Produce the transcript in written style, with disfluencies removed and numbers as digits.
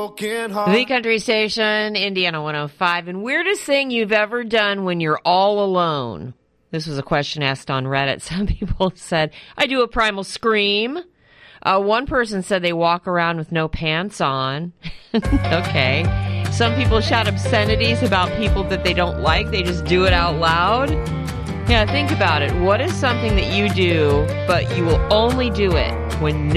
broken heart. The Country Station, Indiana 105. And weirdest thing you've ever done when you're all alone? This was a question asked on Reddit. Some people said, I do a primal scream. One person said they walk around with no pants on. Okay. Some people shout obscenities about people that they don't like. They just do it out loud. Yeah, think about it. What is something that you do, but you will only do it when